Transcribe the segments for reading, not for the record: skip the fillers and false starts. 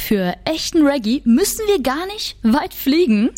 Für echten Reggae müssen wir gar nicht weit fliegen.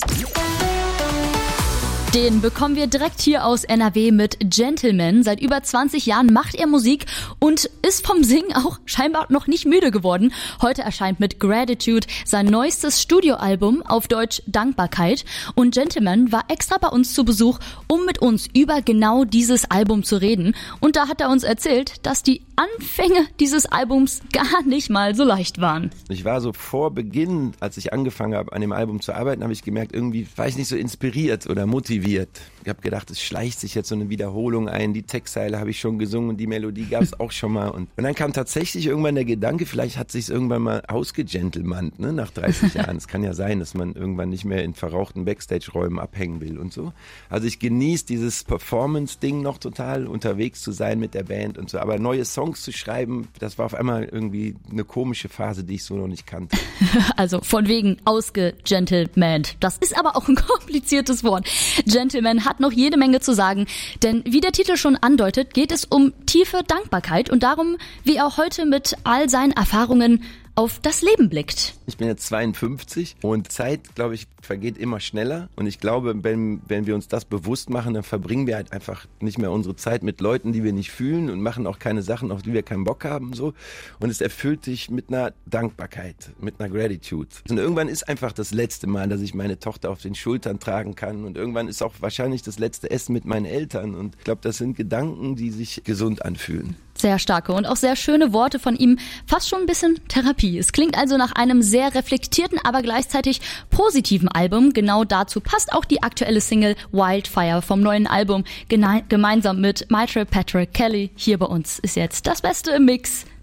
Den bekommen wir direkt hier aus NRW mit Gentleman. Seit über 20 Jahren macht er Musik und ist vom Singen auch scheinbar noch nicht müde geworden. Heute erscheint mit Gratitude sein neuestes Studioalbum, auf Deutsch Dankbarkeit. Und Gentleman war extra bei uns zu Besuch, um mit uns über genau dieses Album zu reden. Und da hat er uns erzählt, dass die Anfänge dieses Albums gar nicht mal so leicht waren. Ich war so vor Beginn, als ich angefangen habe, an dem Album zu arbeiten, habe ich gemerkt, irgendwie war ich nicht so inspiriert oder motiviert. Ich habe gedacht, es schleicht sich jetzt so eine Wiederholung ein. Die Textzeile habe ich schon gesungen und die Melodie gab es auch schon mal. Und dann kam tatsächlich irgendwann der Gedanke, vielleicht hat sich irgendwann mal ausgegentlemannt, ne, nach 30 Jahren. Es kann ja sein, dass man irgendwann nicht mehr in verrauchten Backstage-Räumen abhängen will und so. Also ich genieße dieses Performance-Ding noch total, unterwegs zu sein mit der Band und so. Aber neue Songs zu schreiben, das war auf einmal irgendwie eine komische Phase, die ich so noch nicht kannte. Also von wegen ausgegentlemannt. Das ist aber auch ein kompliziertes Wort. Gentleman hat noch jede Menge zu sagen, denn wie der Titel schon andeutet, geht es um tiefe Dankbarkeit und darum, wie er heute mit all seinen Erfahrungen auf das Leben blickt. Ich bin jetzt 52 und Zeit, glaube ich, vergeht immer schneller. Und ich glaube, wenn wir uns das bewusst machen, dann verbringen wir halt einfach nicht mehr unsere Zeit mit Leuten, die wir nicht fühlen und machen auch keine Sachen, auf die wir keinen Bock haben. So. Und es erfüllt dich mit einer Dankbarkeit, mit einer Gratitude. Und irgendwann ist einfach das letzte Mal, dass ich meine Tochter auf den Schultern tragen kann. Und irgendwann ist auch wahrscheinlich das letzte Essen mit meinen Eltern. Und ich glaube, das sind Gedanken, die sich gesund anfühlen. Sehr starke und auch sehr schöne Worte von ihm, fast schon ein bisschen Therapie. Es klingt also nach einem sehr reflektierten, aber gleichzeitig positiven Album. Genau dazu passt auch die aktuelle Single Wildfire vom neuen Album. Gemeinsam mit Maitre Patrick Kelly hier bei uns ist jetzt das Beste im Mix.